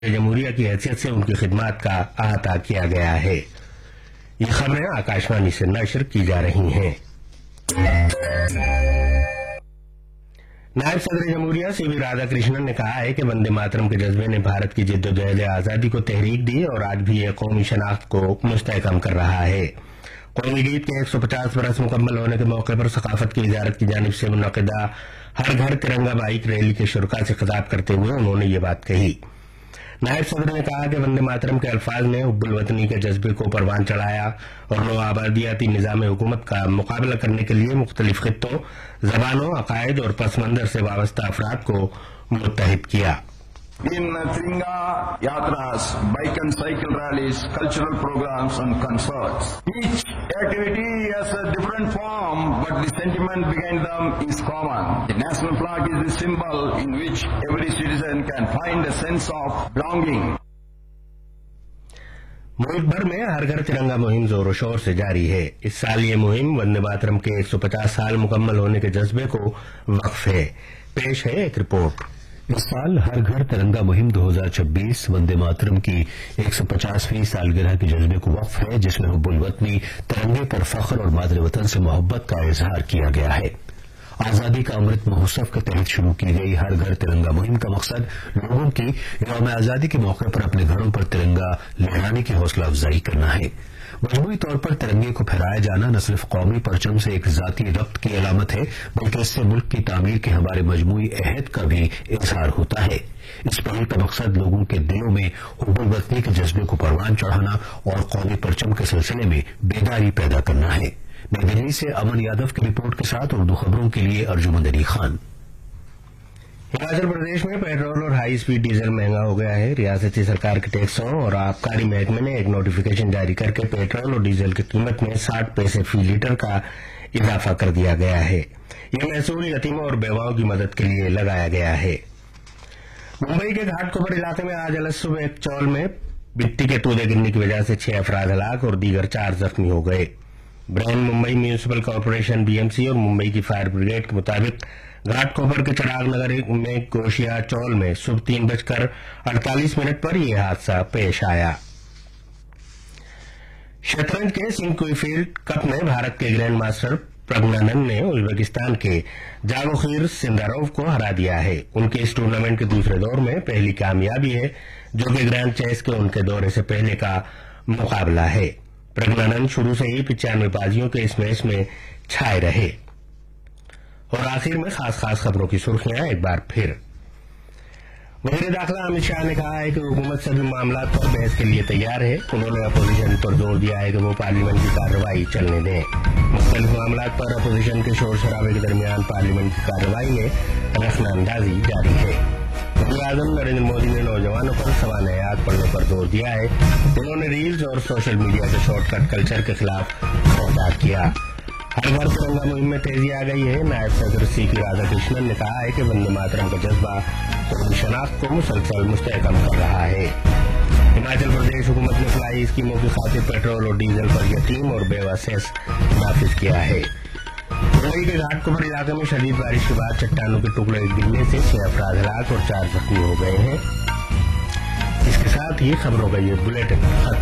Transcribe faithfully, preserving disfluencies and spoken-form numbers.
जमहूरिया की हैसियत से उनकी खिदमत का अहाता किया गया है। ये खबरें आकाशवाणी से नशर की जा रही हैं। नायब सदर जमहूरिया सी वी राधाकृष्णन ने कहा है कि वंदे मातरम के जज्बे ने भारत की जिद्दोजहद आजादी को तहरीक दी और आज भी यह कौमी शनाख्त को मुस्तहकम कर रहा है। कौमी गीत के एक सौ पचास बरस मुकम्मल होने के मौके पर सकाफत की वजारत की जानिब से मुनक़िदा हर घर तिरंगा बाइक रैली के शुरका से खिताब करते हुए उन्होंने ये बात कही। नायब सदर ने कहा कि वंदे मातरम के अल्फाज ने हुब्बुल वतनी के जज्बे को परवान चढ़ाया और लो आबादियाती निज़ाम हुकूमत का मुकाबला करने के लिए मुख्तलिफ खित्तों, जबानों, अकायद और पस मंजर से वाबस्ता अफराद को मुत्तहिद किया। In Tiringa Yatras, bike and cycle rallies, cultural programs and concerts. Each activity has a different form, but the sentiment behind them is common. The national flag is the symbol in which every citizen can find a sense of belonging. मुल्क भर में हर घर तिरंगा मुहिम जोर शोर से जारी है। इस साल ये मुहिम वंदे मातरम के एक सौ पचास साल मुकम्मल होने के जज्बे को वक्फ है। पेश है एक रिपोर्ट। इस साल हर घर तिरंगा मुहिम दो हज़ार छब्बीस वंदे मातरम की एक सौ पचासवीं सालगिरह के जज्बे को वक्फ है, जिसमें हुब्बुल वतनी, तिरंगे पर फख्र और मादरे वतन से मोहब्बत का इजहार किया गया है। आजादी का अमृत महोत्सव के तहत शुरू की गई हर घर तिरंगा मुहिम का मकसद लोगों की यौम आजादी के मौके पर अपने घरों पर तिरंगा लहराने की हौसला अफजाई करना है। मजमूई तौर पर तिरंगे को फहराया जाना न सिर्फ कौमी परचम से एक जाती रब्त की अलामत है, बल्कि इससे मुल्क की तामीर के हमारे मजमूई अहद का भी इजहार होता है। इस पहल का मकसद लोगों के दिलों में हुब्बुल वतनी के जज्बे को परवान चढ़ाना और कौमी परचम के सिलसिले में बेदारी पैदा करना है। नई दिल्ली से अमन यादव की रिपोर्ट के साथ उर्दू खबरों के लिए अर्जुमंद अली खान। हिमाचल प्रदेश में पेट्रोल और हाई स्पीड डीजल महंगा हो गया है। रियासती सरकार के टैक्सों और आबकारी महकमे ने एक नोटिफिकेशन जारी करके पेट्रोल और डीजल की कीमत में साठ पैसे फी लीटर का इजाफा कर दिया गया है। यह महसूल यतीमों और बेवाओं की मदद के लिए लगाया गया है। मुंबई के घाटकोपर इलाके में आज अलग सुबह एक चौल में मिट्टी के तूदे गिरने की वजह से छह अफराद हलाक और दीगर चार जख्मी हो गए। ब्रहन मुंबई म्यूनिसिपल कॉरपोरेशन बीएमसी और मुंबई की फायर ब्रिगेड के मुताबिक घाटकोपर के चिराग नगर में गोशिया चौल में सुबह तीन बजकर अड़तालीस मिनट पर यह हादसा पेश आया। शतरंज के सिंक्विफील्ड कप में भारत के ग्रैंड मास्टर प्रज्ञानंद ने उज्बेकिस्तान के जागोखिर सिंदारोव को हरा दिया है। उनके इस टूर्नामेंट के दूसरे दौर में पहली कामयाबी है, जो कि ग्रैंड चेस के उनके दौरे से पहले का मुकाबला है। प्रज्ञानंद शुरू से ही पिचानवे बाजियों के इस मैच में छाए रहे। और आखिर में खास खास खबरों की सुर्खियां एक बार फिर। वज़ीर दाखिला अमित शाह ने कहा है कि हुकूमत सभी मामला पर बहस के लिए तैयार है। उन्होंने अपोजिशन पर जोर दिया है कि वो पार्लियामेंट की कार्रवाई चलने दें। मुख्तलिफ मामला पर अपोजिशन के शोर शराबे के दरमियान पार्लियामेंट की कार्रवाई में रखनाअंदाजी जारी है। वज़ीर आज़म नरेंद्र मोदी ने नौजवानों पर सवाल हयात पढ़ने पर जोर दिया है। उन्होंने रील्स और सोशल मीडिया के शॉर्टकट कल्चर के खिलाफ मोहतात किया। हर घर तिरंगा मुहिम में तेजी आ गई है। नायब सदर सी वी राधाकृष्णन ने कहा है कि वंदे मातरम का जज्बा कौमी शनाख्त को मुसलसल मुस्तहकम कर रहा है। हिमाचल प्रदेश हुकूमत ने फ्लाई स्कीमों की खातिर पेट्रोल और डीजल पर यतीम और बेवा सेस नाफिज किया है। मुंबई के घाटकोपर इलाके में शदीद बारिश के बाद चट्टानों के टुकड़े गिरने से छह अफराद हलाक और चार जख्मी हो गए हैं। इसके साथ ही खबरों का ये बुलेटिन खत्म।